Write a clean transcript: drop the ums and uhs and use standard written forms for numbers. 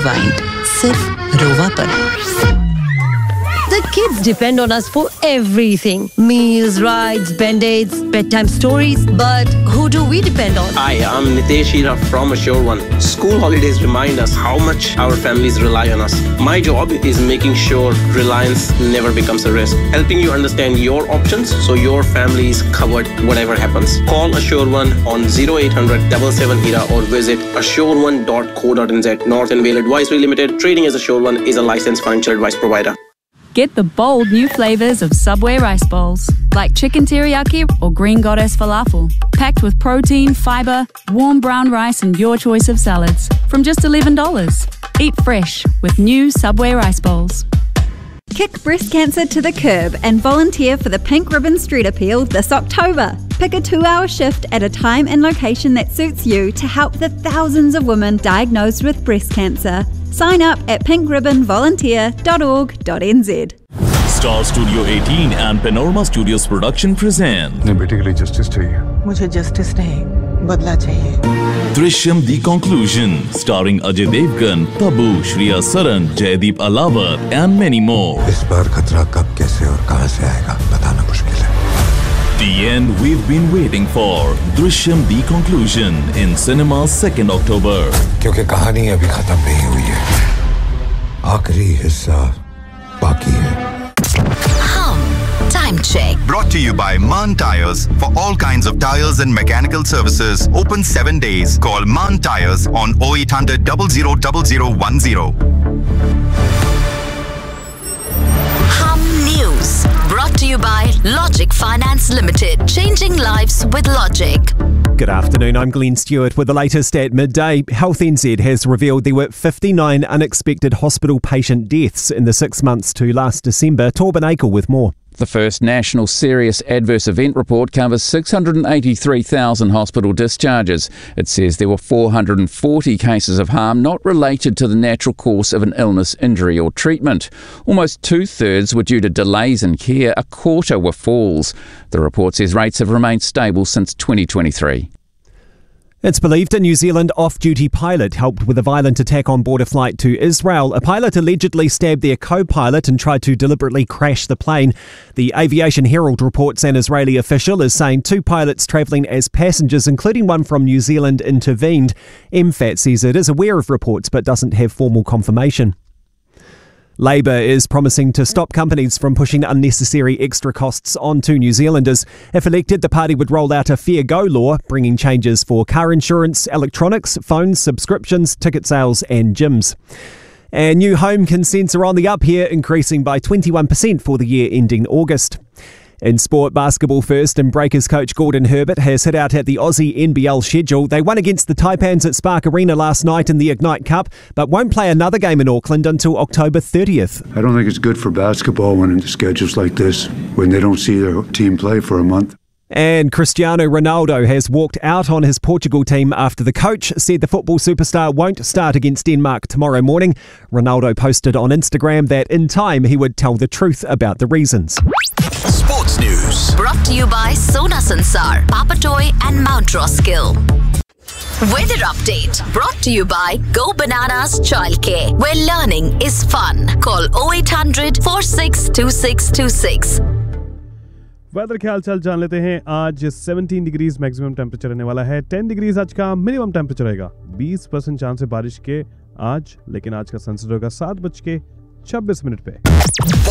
Rewind, सिर्फ रोवा पर। The kids depend on us for everything. Meals, rides, band-aids, bedtime stories. But who do we depend on? Hi, I'm Nitesh Hira from Assure One. School holidays remind us how much our families rely on us. My job is making sure reliance never becomes a risk. Helping you understand your options so your family is covered whatever happens. Call Assure One on 0800 77 Hira or visit assureone.co.nz. North and Vale Advisory Limited. Trading as Assure One is a licensed financial advice provider. Get the bold new flavours of Subway rice bowls, like chicken teriyaki or green goddess falafel, packed with protein, fibre, warm brown rice and your choice of salads, from just $11. Eat fresh with new Subway rice bowls. Kick breast cancer to the curb and volunteer for the Pink Ribbon Street Appeal this October. Pick a 2-hour shift at a time and location that suits you to help the thousands of women diagnosed with breast cancer. Sign up at pinkribbonvolunteer.org.nz. Star Studio 18 and Panorama Studios production present अपने बेटे के लिए justice चाहिए। मुझे justice नहीं, बदला चाहिए। Drishyam The Conclusion, starring Ajay Devgan, Tabu, Shriya Saran, Jaideep Alawar, and many more. इस बार खतरा कब, कैसे और कहां से आएगा बताना मुश्किल है। The end we've been waiting for. Drishyam The Conclusion in cinemas 2nd October. क्योंकि कहानी अभी खत्म नहीं हुई है, आखिरी हिस्सा बाकी है। Time check. Brought to you by Man Tires. For all kinds of tires and mechanical services, open 7 days. Call Man Tires on 0800 000010. Hum News. Brought to you by Logic Finance Limited. Changing lives with Logic. Good afternoon, I'm Glenn Stewart with the latest at midday. Health NZ has revealed there were 59 unexpected hospital patient deaths in the 6 months to last December. Torben Akel with more. The first national serious adverse event report covers 683,000 hospital discharges. It says there were 440 cases of harm not related to the natural course of an illness, injury or treatment. Almost 2/3 were due to delays in care, a quarter were falls. The report says rates have remained stable since 2023. It's believed a New Zealand off-duty pilot helped with a violent attack on board a flight to Israel. A pilot allegedly stabbed their co-pilot and tried to deliberately crash the plane. The Aviation Herald reports an Israeli official is saying 2 pilots travelling as passengers, including one from New Zealand, intervened. MFAT says it is aware of reports but doesn't have formal confirmation. Labour is promising to stop companies from pushing unnecessary extra costs onto New Zealanders. If elected, the party would roll out a Fair Go law, bringing changes for car insurance, electronics, phones, subscriptions, ticket sales and gyms. And new home consents are on the up here, increasing by 21% for the year ending August. In sport, basketball first, and Breakers coach Gordon Herbert has hit out at the Aussie NBL schedule. They won against the Taipans at Spark Arena last night in the Ignite Cup, but won't play another game in Auckland until October 30th. I don't think it's good for basketball when the schedule's like this, when they don't see their team play for a month. And Cristiano Ronaldo has walked out on his Portugal team after the coach said the football superstar won't start against Denmark tomorrow morning. Ronaldo posted on Instagram that in time he would tell the truth about the reasons. Sports News. Brought to you by Sona Sansar, Papatoy and Mount Roskill. Weather update brought to you by Go Bananas Childcare, where learning is fun. Call 0800 462626. Weather के हालचाल जान लेते हैं। आज 17 degrees maximum temperature रहने वाला है, 10 degrees आज का मिनिमम टेम्परेचर रहेगा, 20% चांस है बारिश के आज, लेकिन आज का सनसेट होगा 7:26 पे।